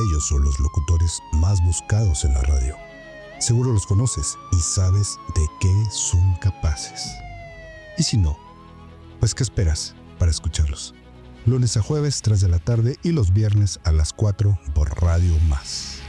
Ellos son los locutores más buscados en la radio. Seguro los conoces y sabes de qué son capaces. Y si no, pues ¿qué esperas para escucharlos? Lunes a jueves, 3 de la tarde y los viernes a las 4 por Radio Más.